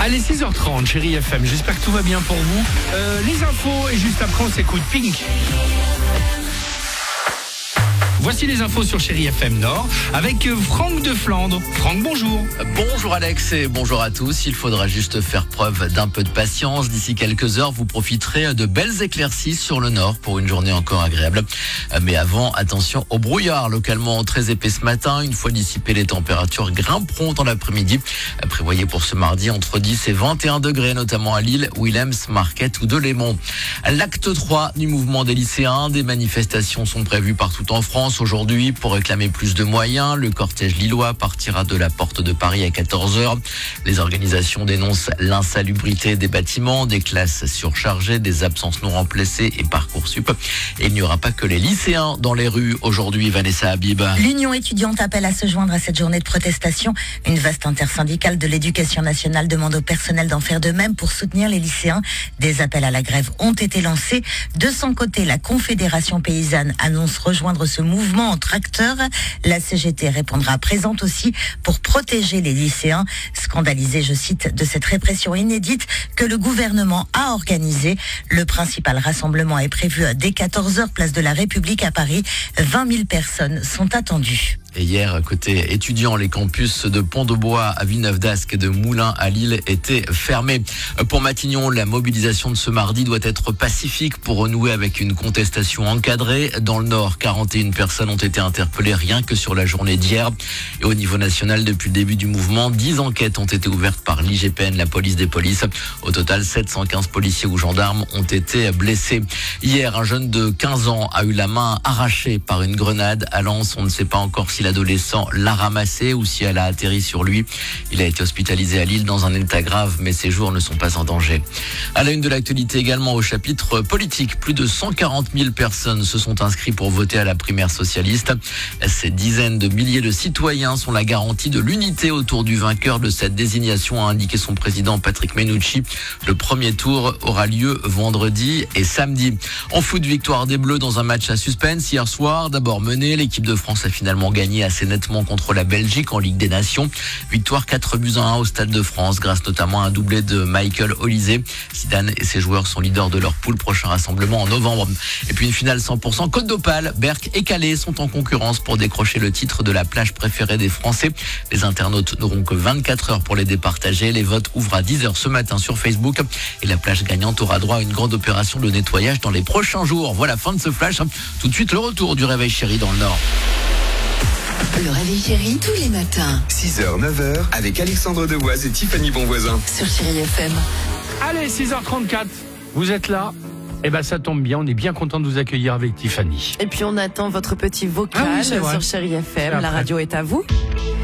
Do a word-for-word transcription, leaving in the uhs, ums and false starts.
Allez, six heures trente, chérie F M. J'espère que tout va bien pour vous. Euh, les infos et juste après, on s'écoute Pink. Voici les infos sur Chérie F M Nord avec Franck de Flandre. Franck, bonjour. Bonjour Alex et bonjour à tous. Il faudra juste faire preuve d'un peu de patience. D'ici quelques heures, vous profiterez de belles éclaircies sur le nord pour une journée encore agréable. Mais avant, attention au brouillard. Localement très épais ce matin. Une fois dissipées, les températures grimperont dans l'après-midi. Prévoyez pour ce mardi entre dix et vingt et un degrés, notamment à Lille, Willems, Marquette ou Delémont. L'acte trois du mouvement des lycéens. Des manifestations sont prévues partout en France aujourd'hui pour réclamer plus de moyens. Le cortège lillois partira de la porte de Paris à quatorze heures. Les organisations dénoncent l'insalubrité des bâtiments, des classes surchargées, des absences non remplacées et Parcoursup. Et il n'y aura pas que les lycéens dans les rues aujourd'hui, Vanessa Habib. L'Union étudiante appelle à se joindre à cette journée de protestation. Une vaste intersyndicale de l'éducation nationale demande au personnel d'en faire de même pour soutenir les lycéens. Des appels à la grève ont été lancés. De son côté, la Confédération paysanne annonce rejoindre ce mouvement en tracteur. La C G T répondra présente aussi pour protéger les lycéens. Scandalisés, je cite, de cette répression inédite que le gouvernement a organisée. Le principal rassemblement est prévu dès quatorze heures, place de la République à Paris. vingt mille personnes sont attendues. Et hier, côté étudiants, les campus de Pont-de-Bois à Villeneuve-d'Ascq et de Moulins à Lille étaient fermés. Pour Matignon, la mobilisation de ce mardi doit être pacifique pour renouer avec une contestation encadrée. Dans le Nord, quarante et une personnes ont été interpellées rien que sur la journée d'hier. Et au niveau national, depuis le début du mouvement, dix enquêtes ont été ouvertes par l'I G P N, la police des polices. Au total, sept cent quinze policiers ou gendarmes ont été blessés. Hier, un jeune de quinze ans a eu la main arrachée par une grenade à Lens. On ne sait pas encore si l'adolescent l'a ramassé ou si elle a atterri sur lui. Il a été hospitalisé à Lille dans un état grave, mais ses jours ne sont pas en danger. À la une de l'actualité également au chapitre politique, plus de cent quarante mille personnes se sont inscrites pour voter à la primaire socialiste. Ces dizaines de milliers de citoyens sont la garantie de l'unité autour du vainqueur de cette désignation, a indiqué son président Patrick Menucci. Le premier tour aura lieu vendredi et samedi. En foot, victoire des Bleus dans un match à suspense hier soir. D'abord menée, l'équipe de France a finalement gagné assez nettement contre la Belgique en Ligue des Nations. Victoire quatre buts à un au Stade de France grâce notamment à un doublé de Michael Olise. Zidane et ses joueurs sont leaders de leur poule. Prochain rassemblement en novembre. Et puis une finale cent pour cent Côte d'Opale. Berck et Calais sont en concurrence pour décrocher le titre de la plage préférée des Français. Les internautes n'auront que vingt-quatre heures pour les départager. Les votes ouvrent à dix heures ce matin sur Facebook. Et la plage gagnante aura droit à une grande opération de nettoyage dans les prochains jours. Voilà, fin de ce flash. Tout de suite, le retour du réveil chéri dans le Nord. Le réveil chéri tous les matins. six heures, neuf heures avec Alexandre Devoise et Tiffany Bonvoisin. Sur Chérie F M. Allez, six heures trente-quatre. Vous êtes là? Eh ben, ça tombe bien. On est bien content de vous accueillir avec Tiffany. Et puis on attend votre petit vocal Ah oui, c'est vrai. sur Chérie F M. C'est La après. radio est à vous.